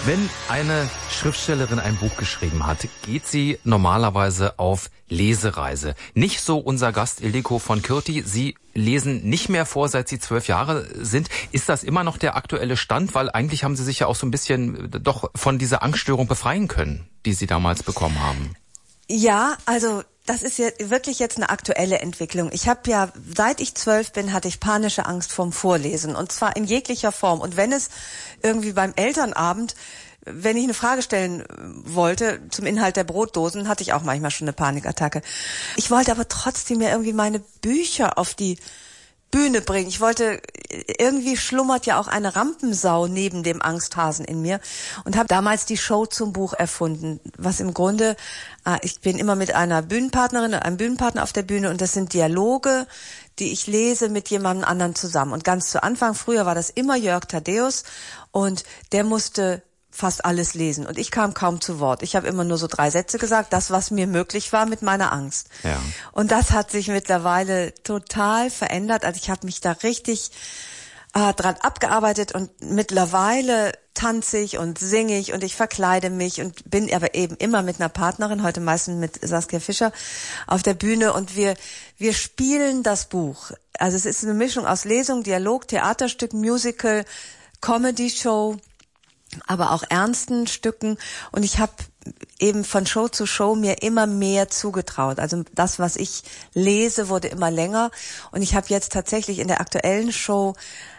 Wenn eine Schriftstellerin ein Buch geschrieben hat, geht sie normalerweise auf Lesereise. Nicht so unser Gast Ildiko von Kürti. Sie lesen nicht mehr vor, seit Sie 12 Jahre sind. Ist das immer noch der aktuelle Stand? Weil eigentlich haben Sie sich ja auch so ein bisschen doch von dieser Angststörung befreien können, die Sie damals bekommen haben. Ja, also das ist ja wirklich jetzt eine aktuelle Entwicklung. Ich habe ja, seit ich 12 bin, hatte ich panische Angst vorm Vorlesen. Und zwar in jeglicher Form. Und wenn es irgendwie beim Elternabend, wenn ich eine Frage stellen wollte zum Inhalt der Brotdosen, hatte ich auch manchmal schon eine Panikattacke. Ich wollte aber trotzdem ja irgendwie meine Bücher auf die Bühne bringen. Ich wollte, irgendwie schlummert ja auch eine Rampensau neben dem Angsthasen in mir und habe damals die Show zum Buch erfunden, was im Grunde, ich bin immer mit einer Bühnenpartnerin und einem Bühnenpartner auf der Bühne und das sind Dialoge, die ich lese mit jemandem anderen zusammen. Und ganz zu Anfang, früher war das immer Jörg Thaddeus und der musste fast alles lesen. Und ich kam kaum zu Wort. Ich habe immer nur so 3 Sätze gesagt, das, was mir möglich war mit meiner Angst. Ja. Und das hat sich mittlerweile total verändert. Also ich habe mich da richtig dran abgearbeitet und mittlerweile tanze ich und singe ich und ich verkleide mich und bin aber eben immer mit einer Partnerin, heute meistens mit Saskia Fischer, auf der Bühne und wir spielen das Buch. Also es ist eine Mischung aus Lesung, Dialog, Theaterstück, Musical, Comedy-Show, aber auch ernsten Stücken und ich habe eben von Show zu Show mir immer mehr zugetraut. Also das, was ich lese, wurde immer länger und ich habe jetzt tatsächlich in der aktuellen Show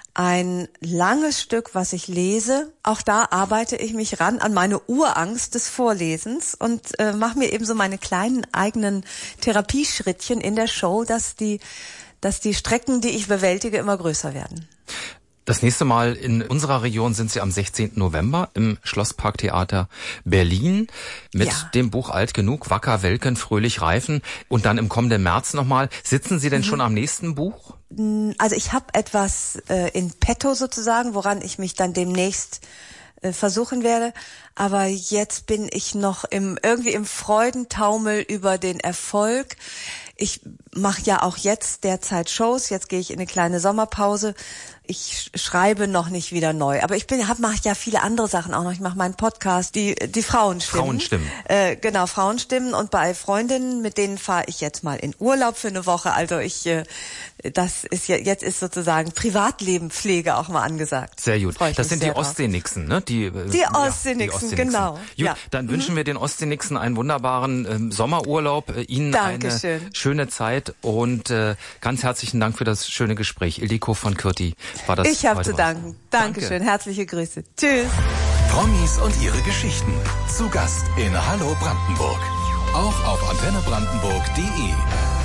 ein langes Stück, was ich lese. Auch da arbeite ich mich ran an meine Urangst des Vorlesens und mache mir eben so meine kleinen eigenen Therapieschrittchen in der Show, dass die Strecken, die ich bewältige, immer größer werden. Das nächste Mal in unserer Region sind Sie am 16. November im Schlossparktheater Berlin mit dem Buch Alt genug, wacker, welken, fröhlich, reifen und dann im kommenden März nochmal. Sitzen Sie denn schon am nächsten Buch? Also ich habe etwas in petto sozusagen, woran ich mich dann demnächst versuchen werde. Aber jetzt bin ich noch irgendwie im Freudentaumel über den Erfolg. Ich mache ja auch jetzt derzeit Shows. Jetzt gehe ich in eine kleine Sommerpause. Ich schreibe noch nicht wieder neu, aber mache ja viele andere Sachen auch noch. Ich mache meinen Podcast, die Frauenstimmen. Frauenstimmen. Genau, Frauenstimmen und bei Freundinnen, mit denen fahre ich jetzt mal in Urlaub für eine Woche. Also das ist jetzt ist sozusagen Privatlebenpflege auch mal angesagt. Sehr gut. Das sind die Ostseenixen, ne? Die Ostseenixen, genau. Gut, ja. Dann wünschen wir den Ostseenixen einen wunderbaren Sommerurlaub, Ihnen Dankeschön. Eine schöne Zeit und ganz herzlichen Dank für das schöne Gespräch. Ildiko von Kürti. Ich habe zu danken. Dankeschön. Danke. Herzliche Grüße. Tschüss. Promis und ihre Geschichten. Zu Gast in Hallo Brandenburg. Auch auf antennebrandenburg.de.